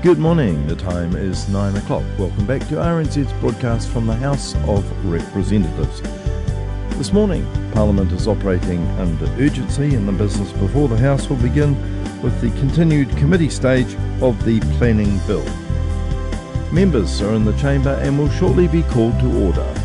Good morning, the time is 9 o'clock. Welcome back to RNZ's broadcast from the House of Representatives. This morning, Parliament is operating under urgency and the business before the House will begin with the continued committee stage of the planning bill. Members are in the chamber and will shortly be called to order.